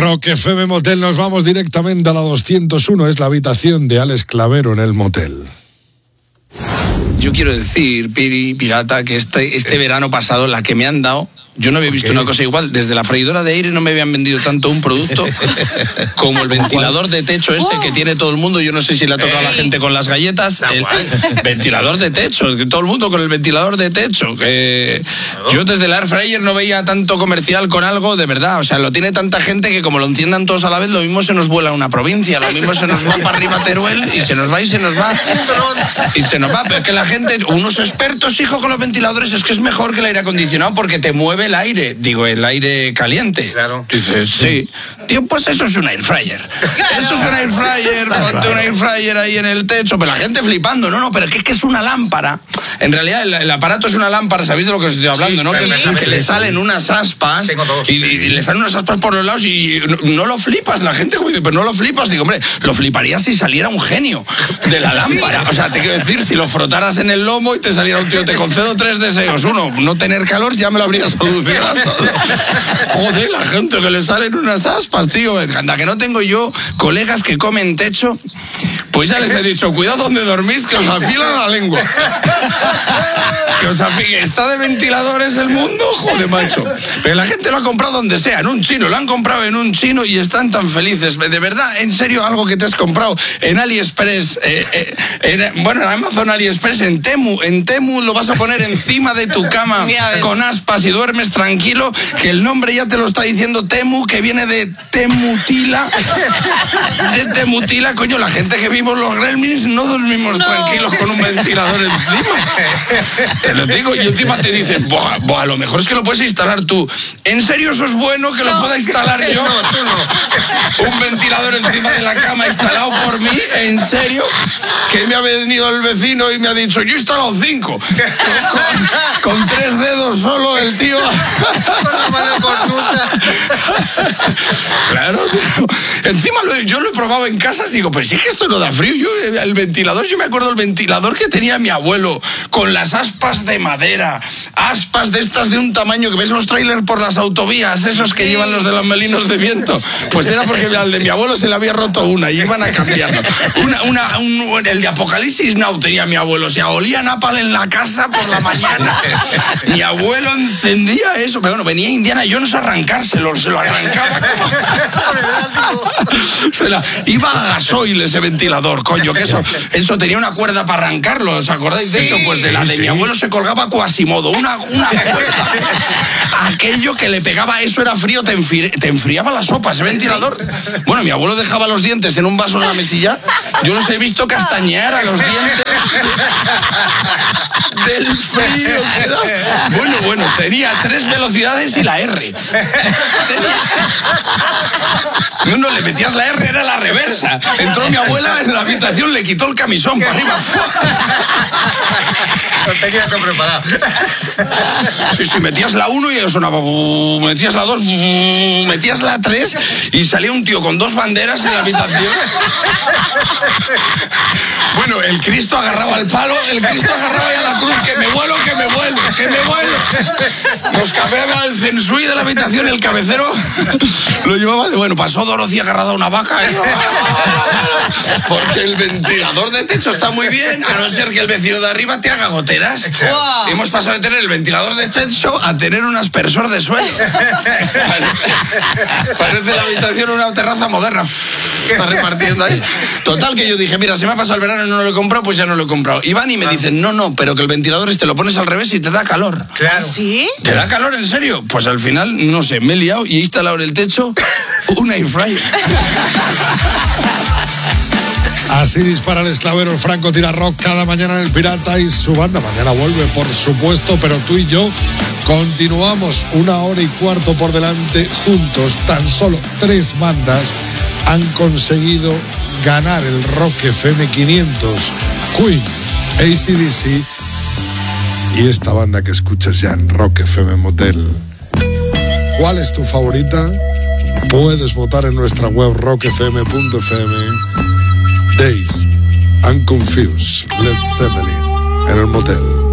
Rock FM Motel, nos vamos directamente a la 201, es la habitación de Alex Clavero en el motel. Yo quiero decir, Pirata, que este verano pasado, la que me han dado, yo no había visto una cosa igual. Desde la freidora de aire no me habían vendido tanto un producto como el ventilador de techo que tiene todo el mundo. Yo no sé si le ha tocado a la gente con las galletas. El ventilador de techo, todo el mundo con el ventilador de techo. Yo desde el Air Fryer no veía tanto comercial con algo, de verdad. O sea, lo tiene tanta gente que como lo enciendan todos a la vez, lo mismo se nos vuela una provincia, lo mismo se nos va para arriba Teruel y se nos va y se nos va. Y se nos va, pero que la gente, unos expertos, hijo, con los ventiladores, es que es mejor que el aire acondicionado porque te mueve el aire, el aire caliente. Claro. Dices, sí. Digo, pues eso es un air fryer. Claro. Eso es un air fryer, ponte un air fryer ahí en el techo, pero la gente flipando, no, pero es que es una lámpara. En realidad el aparato es una lámpara, ¿sabéis de lo que os estoy hablando? Sí, ¿no? Que le salen unas aspas y le salen unas aspas por los lados y no lo flipas. La gente como dice, pero no lo flipas. Digo, hombre, lo fliparías si saliera un genio de la lámpara. O sea, te quiero decir, si lo frotaras en el lomo y te saliera un tío, te concedo 3 deseos. 1, no tener calor, ya me lo habría solucionado. Joder, la gente que le salen unas aspas, tío. Anda, que no tengo yo colegas que comen techo. Pues ya les he dicho, cuidado donde dormís, que os afilan la lengua. Que os afilan. Está de ventiladores el mundo, joder, macho. Pero la gente lo ha comprado donde sea, en un chino. Lo han comprado en un chino y están tan felices. De verdad, en serio, algo que te has comprado en AliExpress, en Amazon, AliExpress, en Temu lo vas a poner encima de tu cama con aspas y duermes tranquilo, que el nombre ya te lo está diciendo Temu, que viene de Temutila. De Temutila, coño, la gente que vimos los Gremlins no dormimos tranquilos con un ventilador encima. Te lo digo, y encima te dicen, a lo mejor es que lo puedes instalar tú. ¿En serio eso es bueno que lo pueda instalar yo? No, tú no. Un ventilador encima de la cama instalado por mí, ¿en serio? Que me ha venido el vecino y me ha dicho, yo he instalado 5. Con 3 dedos solo el tío. Claro, tío. Encima yo lo he probado en casa, digo, pues sí que esto no da frío. El ventilador, yo me acuerdo del ventilador que tenía mi abuelo, con las aspas de madera, aspas de estas de un tamaño que ves los trailers por las autovías, esos que llevan los de los melinos de viento. Pues era porque al de mi abuelo se le había roto una y iban a cambiarlo. El de Apocalipsis Now tenía mi abuelo, o sea, olía napal en la casa por la mañana. Mi abuelo encendía eso, pero bueno, venía Indiana Jones a arrancárselo, se lo arrancaba. Iba a gasoil ese ventilador, coño, que eso tenía una cuerda para arrancarlo, ¿os acordáis de eso? Pues de mi abuelo se colgaba Quasimodo, una cuerda. Aquello que le pegaba, eso era frío, te enfriaba la sopa, ese ventilador. Bueno, mi abuelo dejaba los dientes en un vaso en la mesilla, yo los he visto castañear a los dientes del frío que da. Bueno, tenía 3 velocidades y la R. No, le metías la R, era la reversa. Entró mi abuela en la habitación, le quitó el camisón para arriba. Lo tenía que preparar. Sí, metías la 1 y sonaba. Metías la 2, metías la 3 y salía un tío con 2 banderas en la habitación. Bueno, el Cristo agarraba al palo, el Cristo agarraba a la cruz, que me vuelo. Nos cambiaba el censui de la habitación, el cabecero lo llevaba de, pasó Dorothy agarrada a una vaca, porque el ventilador de techo está muy bien, a no ser que el vecino de arriba te haga goteras. Wow. Hemos pasado de tener el ventilador de techo a tener un aspersor de suelo. Parece la habitación una terraza moderna. Está repartiendo ahí. Total, que yo dije, mira, se me ha pasado el verano y no lo he comprado, pues ya no lo he comprado. Y van y me dicen, no, pero que el ventilador lo pones al revés y te da calor. Claro. ¿Sí? ¿Te da calor, en serio? Pues al final, no sé, me he liado y he instalado en el techo un air fryer. Así dispara el Clavero, el Franco tira rock cada mañana en El Pirata y su banda. Mañana vuelve, por supuesto, pero tú y yo continuamos 1 hora y cuarto por delante juntos. Tan solo 3 bandas han conseguido ganar el Rock FM 500. Queen, AC/DC y esta banda que escuchas ya en Rock FM Motel. ¿Cuál es tu favorita? Puedes votar en nuestra web rockfm.fm. Dazed and Confused, Led Zeppelin en el motel.